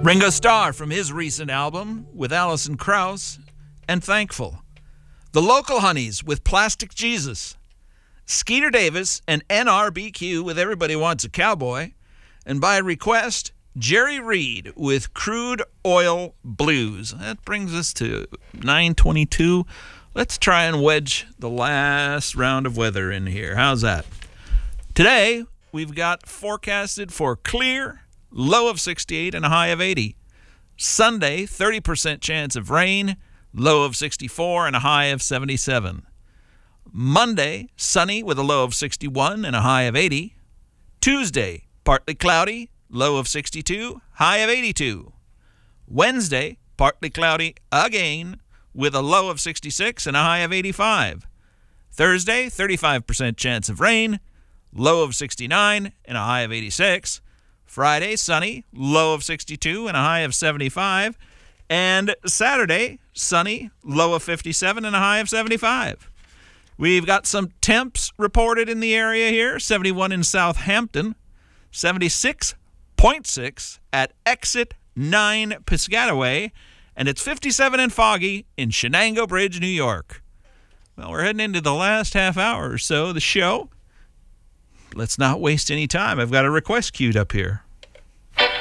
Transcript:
Ringo Starr from his recent album with Alison Krauss and Thankful. The Local Honeys with Plastic Jesus. Skeeter Davis and NRBQ with Everybody Wants a Cowboy. And by request, Jerry Reed with Crude Oil Blues. That brings us to 9:22. Let's try and wedge the last round of weather in here. How's that? Today, we've got forecasted for clear, low of 68 and a high of 80. Sunday, 30% chance of rain, low of 64 and a high of 77. Monday, sunny with a low of 61 and a high of 80. Tuesday, partly cloudy, low of 62, high of 82. Wednesday, partly cloudy again with a low of 66 and a high of 85. Thursday, 35% chance of rain, low of 69 and a high of 86. Friday, sunny, low of 62 and a high of 75. And Saturday, sunny, low of 57 and a high of 75. We've got some temps reported in the area here. 71 in Southampton, 76.6 at Exit 9 Piscataway, and it's 57 and foggy in Shenango Bridge, New York. Well, we're heading into the last half hour or so of the show. Let's not waste any time. I've got a request queued up here.